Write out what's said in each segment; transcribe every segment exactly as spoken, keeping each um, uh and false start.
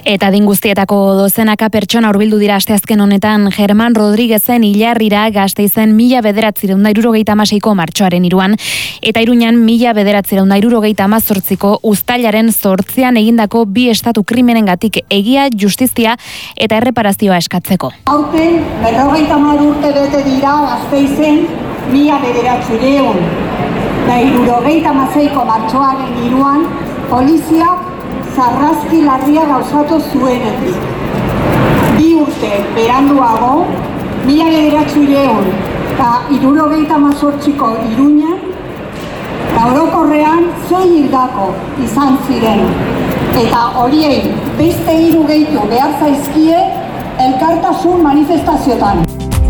Eta din guztietako dozenaka pertsona hurbildu dira asteazken honetan Germán Rodríguezen hilarrira Gasteizen mila bederatziehun eta hirurogeita hamaseiko martxoaren hiruan eta Iruñan mila bederatziehun eta hirurogeita hamazortziko uztailaren zortzian egindako bi estatu krimenengatik egia, justizia eta erreparazioa eskatzeko. Aurten berrogeita hamar urte bete dira Gasteizen mila bederatziehun eta hirurogeita hamaseiko martxoaren hiruan poliziak zarrazki larria gauzatu zuenetik. Bi urte beranduago, mila bederatziehun eta hirurogeita hamazortziko Iruñan, eta orokorrean sei hildako izan ziren. Eta horiei beste hiru gehitu behar zaizkie elkartasun manifestaziotan.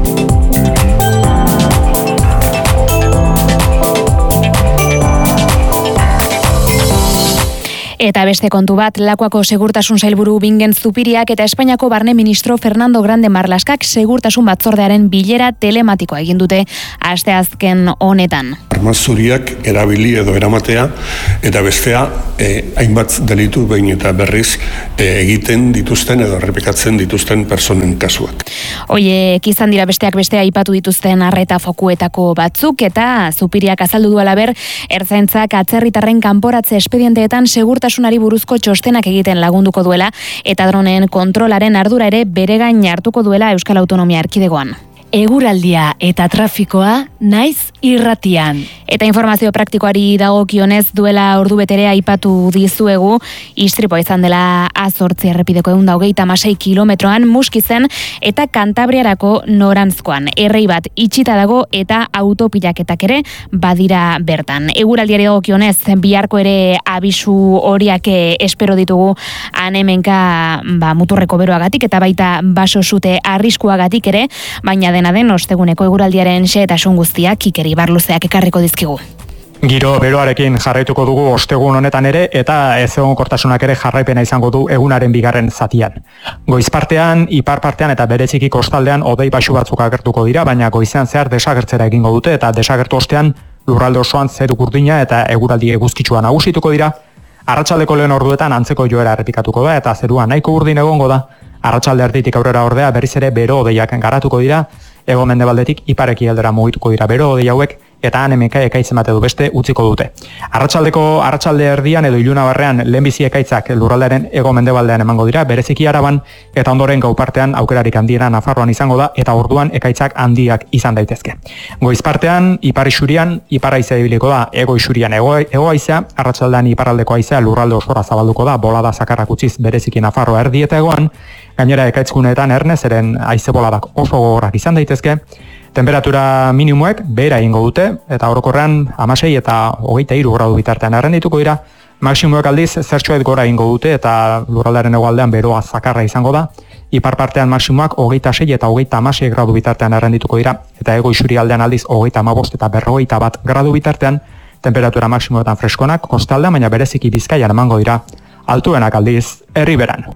Eta beste kontu bat, Lakuako segurtasun sailburu Bingen Zupiriak eta Espainiako barne ministro Fernando Grande Marlaskak segurtasun batzordearen bilera telematikoa egin dute asteazken honetan. Arma zuriak erabili edo eramatea eta bestea eh, hainbat delitu behin eta berriz eh, egiten dituzten edo errepikatzen dituzten personen kasuak. Hoiek izan dira besteak bestea aipatu dituzten arreta fokuetako batzuk eta Zupiriak azaldu du halaber ertzaintzak atzerritarren kanporatze espedienteetan segurtasun Tasunari buruzko txostenak egiten lagunduko duela eta dronen kontrolaren ardura ere bere gain hartuko duela Euskal Autonomia Erkidegoan. Eguraldia eta trafikoa naiz irratian. Eta informazio praktikoari dagokionez duela ordu betere aipatu dizuegu istripoa izan dela A zortzi errepideko ehun eta hogeita hamasei kilometroan Muskizen eta Kantabriarako noranzkoan. Errei bat itxita dago eta autopilaketak ere badira bertan. Eguraldiari dagokionez biharko ere abisu horiak espero ditugu anemenka ba, muturreko beroagatik eta baita baso sute arriskuagatik ere, baina dena den osteguneko eguraldiaren xehetasun guztiak Ikeri Barluzeak ekarriko dizkigu. Giro beroarekin jarraituko dugu ostegun honetan ere eta ezegonkortasunak ere jarraipena izango du egunaren bigarren zatian. Goiz partean, ipar partean eta bereziki kostaldean hodei baxu batzuk agertuko dira, baina goizean zehar desagertzera egingo dute eta desagertu ostean lurralde osoan zeru urdina eta eguraldi eguzkitsua nagusituko dira. Arratsaldeko lehen orduetan antzeko joera errepikatuko da eta zerua nahiko urdin egongo da. Arratsalde erditik aurrera ordea berriz ere bero hodeiak garatuko dira, hego mendebaldetik ipareki aldera mugituko dira bero hodei hauek eta anemeka ekaitz emate du beste utziko dute. Arratsaldeko arratsalde erdian edo ilunabarrean lehenbizi ekaitzak lurraldearen hego mendebaldean emango dira, bereziki Araban eta ondoren gau partean aukerarik handiena Nafarroan izango da eta orduan ekaitzak handiak izan daitezke. Goiz partean ipar isurian ipar haizea ibiliko da, hego isurian hego, hego haizea, arratsaldean iparraldeko haizea lurralde osora zabalduko da, bolada zakarrak utziz bereziki Nafarroa erdi eta hegoan, gainera ekaitzguneetan ernezeren haize boladak oso gogorrak izan daitezke. Temperatura minimoek behera egingo dute eta orokorrean hamasei eta hogeita hiru gradu bitartean errendituko dira. Maximoek aldiz zertxoet gora egingo dute eta lurraldearen hegoaldean beroa zakarra izango da. Ipar partean maximoak hogeita sei eta hogeita hamasei gradu bitartean errendituko dira eta hego isurialdean aldiz hogeita hamabost eta berrogeita bat gradu bitartean. Temperatura maximoetan freskonak kostaldean baina bereziki Bizkaian emango dira. Altuenak aldiz Erriberan.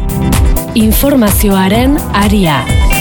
Informazioaren aria.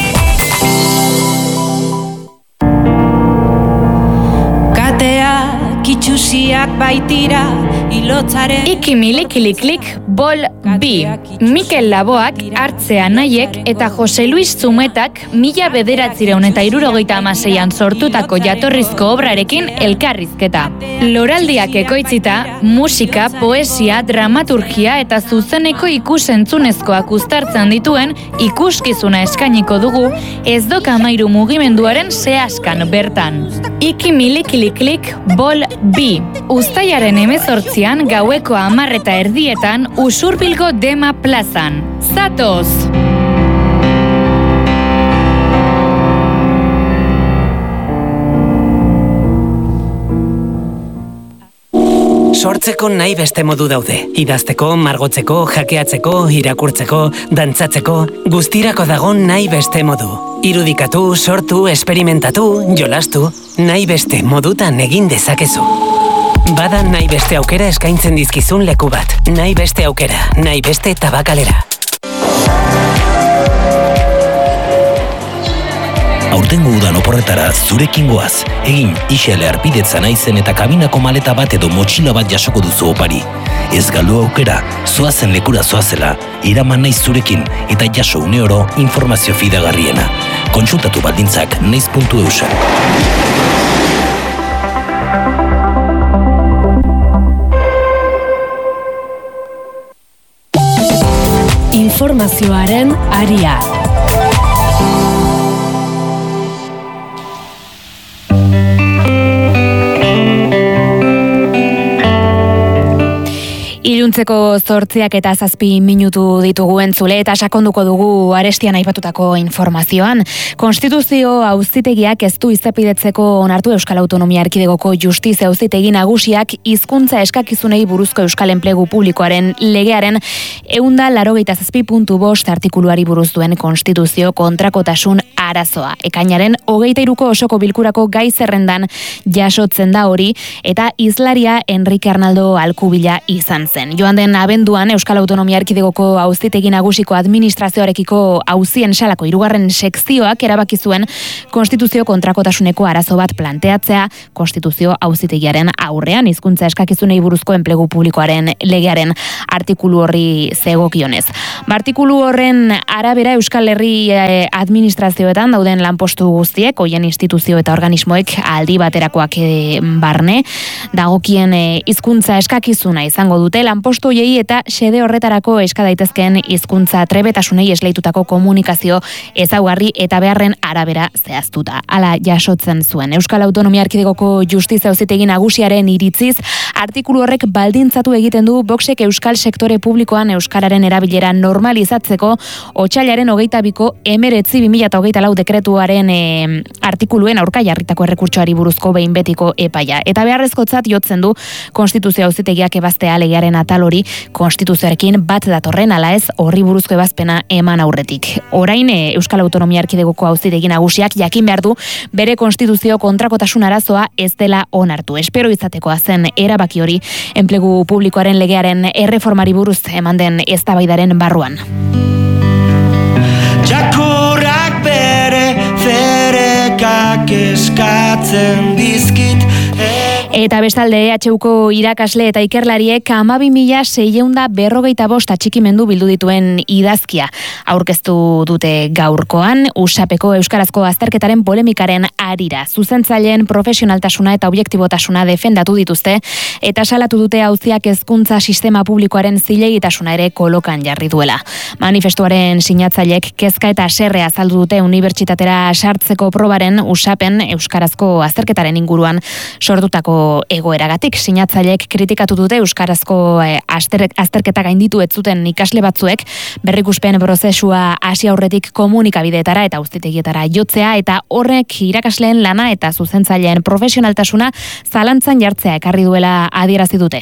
Kitxusiak baitira ilotzaren Ikimilikiliklik bol bi. Mikel Laboak, Artzea Naiek eta Jose Luis Zumetak mila bederatziehun eta hirurogeita hamaseian sortutako jatorrizko obrarekin elkarrizketa. Loraldiak ekoitzita, musika, poesia, dramaturgia eta zuzeneko ikusentzunezkoak uztartzen dituen ikuskizuna eskainiko dugu ez doka amairu mugimenduaren zehazkan bertan. Ikimilikiliklik bol bi. Uztailaren hemezortzian gaueko hamar eta erdietan Usurbilgo Dema plazan. Zatoz! Sortzeko nahi beste modu daude. Idazteko, margotzeko, jakeatzeko, irakurtzeko, dantzatzeko, guztirako dago nahi beste modu. Irudikatu, sortu, esperimentatu, jolastu, nahi beste modutan egin dezakezu. Bada nahi beste aukera eskaintzen dizkizun leku bat. Nahi beste aukera, nahi beste tabakalera. Aurtengo udan oporretara zurekin goaz. Egin isele arpidetzan aizen eta kabinako maleta bat edo motxila bat jasoko duzu opari. Ez galdu aukera, zoazen lekura zoazela, iraman naiz zurekin eta jaso une oro informazio fidagarriena. Kontsultatu baldintzak naiz puntu eusen. Informazioaren aria. Iluntzeko zortziak eta zazpi minutu ditugu entzule eta sakonduko dugu arestian aipatutako informazioan. Konstituzio auzitegiak ez du izapidetzeko onartu Euskal Autonomia Erkidegoko Justizia Auzitegi Nagusiak hizkuntza eskakizunei buruzko Euskal Enplegu Publikoaren legearen ehun eta laurogeita zazpi puntu bost artikuluari buruz duen konstituzio kontrakotasun arazoa. Ekainaren hogeita hiruko osoko bilkurako gai zerrendan jasotzen da hori eta hizlaria Enrique Arnaldo Alkubila izan zen. Joan den abenduan Euskal Autonomia Erkidegoko Auzitegi Nagusiko administrazioarekiko auzien salako hirugarren sekzioak erabaki zuen konstituzio kontrakotasuneko arazo bat planteatzea konstituzio auzitegiaren aurrean hizkuntza eskakizunei buruzko enplegu publikoaren legearen artikulu horri zegokionez. Artikulu horren arabera Euskal Herri administrazioetan dauden lanpostu guztiek, hoien instituzio eta organismoek aldi baterakoak barne, dagokien hizkuntza eskakizuna izango dute lanpostu hoiei eta xede horretarako eska daitezkeen hizkuntza trebetasunei esleitutako komunikazio ezaugarri eta beharren arabera zehaztuta. Hala jasotzen zuen Euskal Autonomia Erkidegoko Justizia Auzitegi Nagusiaren iritziz, artikulu horrek baldintzatu egiten du Voxek euskal sektore publikoan euskararen erabilera normalizatzeko otsailaren hogeita biko emeretzi bi mila hogeita lau dekretuaren e, artikuluen aurka jarritako errekurtsoari buruzko behin betiko epaia. Eta beharrezkotzat jotzen du Konstituzio Auzitegiak ebaztea legearen atal hori konstituzioarekin bat datorren ala ez horri buruzko ebazpena eman aurretik. Orain e, Euskal Autonomia Erkidegoko Auzitegi Nagusiak jakin behar du bere konstituzio kontrakotasun arazoa ez dela onartu. Espero izatekoa zen erabaki hori enplegu publikoaren legearen erreformari buruz eman den eztabaidaren barruan. Jakurrak bere zerekak eskatzen dizkit. Eta bestalde E H Uko irakasle eta ikerlariek hamabi mila seiehun eta berrogeita bost atxikimendu bildu dituen idazkia aurkeztu dute gaurkoan USAPeko euskarazko azterketaren polemikaren arira. Zuzentzaileen profesionaltasuna eta objektibotasuna defendatu dituzte eta salatu dute auziak hezkuntza sistema publikoaren zilegitasuna ere kolokan jarri duela. Manifestuaren sinatzaileek kezka eta haserrea azaldu dute unibertsitatera sartzeko probaren USAPen euskarazko azterketaren inguruan sortutako egoeragatik. Sinatzaileek kritikatu dute euskarazko eh, azterketa gainditu ez zuten ikasle batzuek berrikuspen prozesua hasi aurretik komunikabideetara eta auzitegietara jotzea eta horrek irakasleen lana eta zuzentzaileen profesionaltasuna zalantzan jartzea ekarri duela adierazi dute.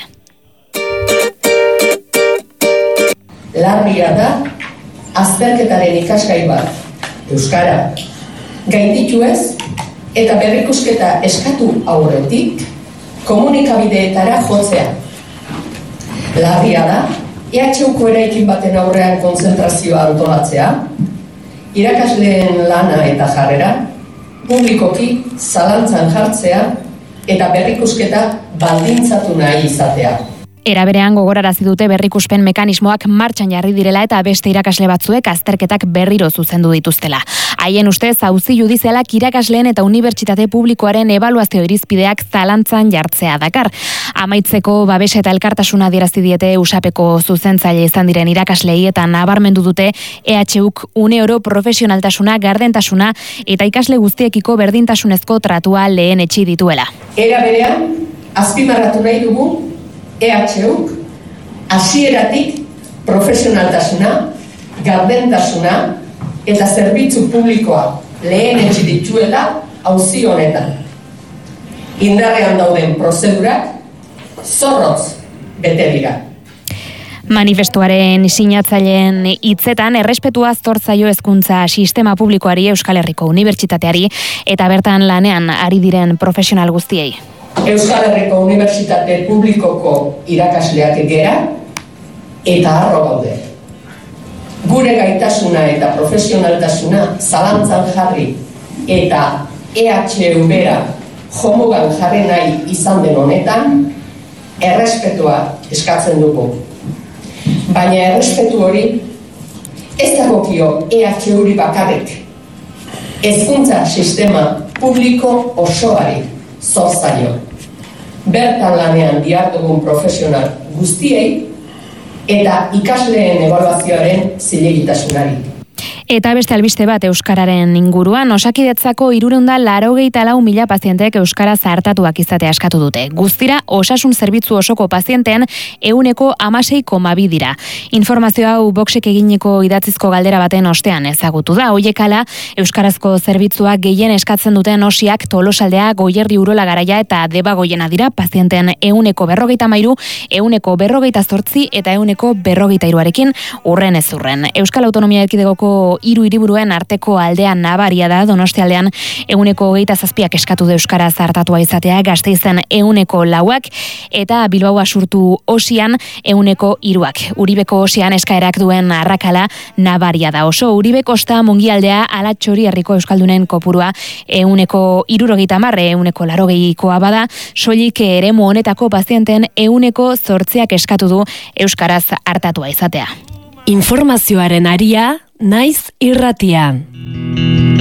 Larria da azterketaren ikasgai bat euskara gainditu ez eta berrikusketa eskatu aurretik komunikabideetara jotzea. Larria da, E H Uko eraikin baten aurrean konzentrazioa antolatzea, irakasleen lana eta jarrera, publikoki zalantzan jartzea eta berrikusketa baldintzatu nahi izatea. Era berean gogorarazi dute berrikuspen mekanismoak martxan jarri direla eta beste irakasle batzuek azterketak berriro zuzendu dituztela. Haien ustez auzi judizialak irakasleen eta unibertsitate publikoaren ebaluazio irizpideak zalantzan jartzea dakar. Amaitzeko babes eta elkartasuna adierazi diete USAPeko zuzentzaile izan diren irakaslei eta nabarmendu dute E H Uk une oro profesionaltasuna, gardentasuna eta ikasle guztiekiko berdintasunezko tratua lehenetsi dituela. Era berean, azpimarratu nahi dugu E H Uk hasieratik profesionaltasuna, gardentasuna eta zerbitzu publikoa lehenetsi dituela auzi honetan. Indarrean dauden prozedurak zorrotz bete dira. Manifestuaren sinatzaileen hitzetan errespetua zortzaio hezkuntza sistema publikoari Euskal Herriko Unibertsitateari eta bertan lanean ari diren profesional guztiei. Euskal Herriko Unibertsitate Publikoko irakasleak gera eta harro gaude. Gure gaitasuna eta profesionaltasuna zalantzan jarri eta E H U bera jomugan jarri nahi izan den honetan, errespetua eskatzen dugu. Baina errespetu hori ez dagokio E H Uri bakarrik. Hezkuntza sistema publiko osoari zor zaio. Bertan lanean dihardugun profesional guztiei eta ikasleen ebaluazioaren zilegitasunari. Eta beste albiste bat euskararen inguruan, Osakidetzako hirurehun eta laurogeita lau mila pazienteek euskara zahartatuak izatea eskatu dute. Guztira, osasun zerbitzu osoko pazienteen ehuneko hamasei koma bi dira. Informazio hau Voxek eginiko idatzizko galdera baten ostean ezagutu da. Hoiekala, euskarazko zerbitzuak gehien eskatzen duten osiak Tolosaldea, Goierri Urola Garaia eta Debagoiena dira pazienteen ehuneko berrogeita hamairu, ehuneko berrogeita zortzi eta ehuneko berrogeita hiruarekin urren ez urren. Euskal Autonomia Erkidegoko hiru hiriburuen arteko aldean nabaria da. Donostialdean ehuneko hogeita zazpiak eskatu du euskara zahartatua izatea, Gasteizen ehuneko lauak eta Bilbao Basurtu osian ehuneko hiruak. Uribeko osian eskaerak duen arrakala nabaria da. Oso Uribe Kosta Mungialdea Alatxori herriko euskaldunen kopurua ehuneko hirurogeita hamar, ehuneko laurogeikoa bada, soilik eremu honetako pazienteen ehuneko zortziak eskatu du euskaraz hartatua izatea. Informazioaren aria naiz irratia.